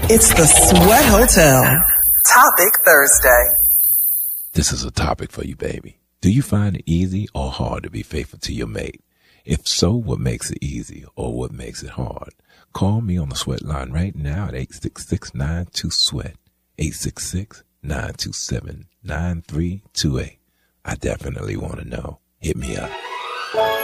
It's the Sweat Hotel. Topic Thursday. This is a topic for you, baby. Do you find it easy or hard to be faithful to your mate? If so, what makes it easy or what makes it hard? Call me on the Sweat line right now at 866-92-SWEAT, 866-927-9328. I definitely want to know. Hit me up.